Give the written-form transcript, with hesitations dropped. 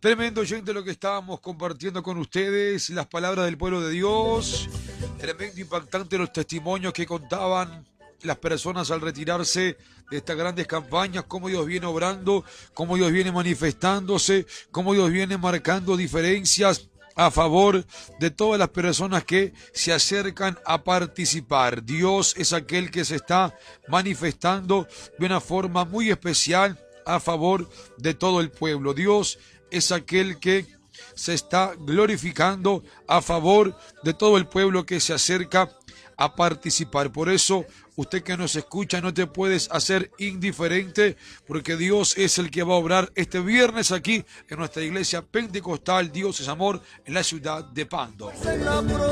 Tremendo, oyente, lo que estábamos compartiendo con ustedes, las palabras del pueblo de Dios. Tremendo, impactante los testimonios que contaban las personas al retirarse de estas grandes campañas, cómo Dios viene obrando, cómo Dios viene manifestándose, cómo Dios viene marcando diferencias a favor de todas las personas que se acercan a participar. Dios es aquel que se está manifestando de una forma muy especial a favor de todo el pueblo. Dios es aquel que se está glorificando a favor de todo el pueblo que se acerca a participar. Por eso, usted que nos escucha, no te puedes hacer indiferente, porque Dios es el que va a obrar este viernes aquí en nuestra iglesia pentecostal. Dios es amor, en la ciudad de Pando.